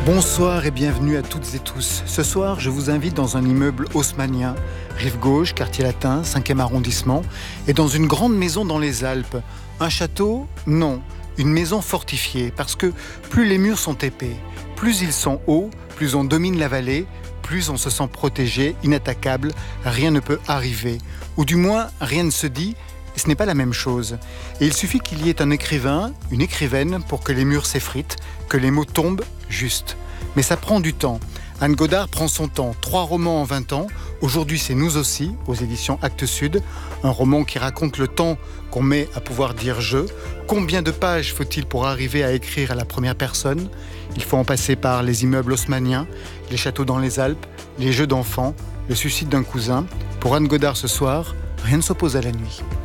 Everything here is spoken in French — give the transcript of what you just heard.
Bonsoir et bienvenue à toutes et tous. Ce soir, je vous invite dans un immeuble haussmannien, rive gauche, quartier latin, 5e arrondissement, et dans une grande maison dans les Alpes. Un château ? Non, une maison fortifiée, parce que plus les murs sont épais, plus ils sont hauts, plus on domine la vallée, plus on se sent protégé, inattaquable, rien ne peut arriver. Ou du moins, rien ne se dit, et ce n'est pas la même chose. Et il suffit qu'il y ait un écrivain, une écrivaine, pour que les murs s'effritent, que les mots tombent juste. Mais ça prend du temps. Anne Godard prend son temps. 3 romans en 20 ans. Aujourd'hui, c'est Nous aussi, aux éditions Actes Sud. Un roman qui raconte le temps qu'on met à pouvoir dire « je ». Combien de pages faut-il pour arriver à écrire à la première personne ? Il faut en passer par les immeubles haussmanniens, les châteaux dans les Alpes, les jeux d'enfants, le suicide d'un cousin. Pour Anne Godard ce soir, rien ne s'oppose à la nuit.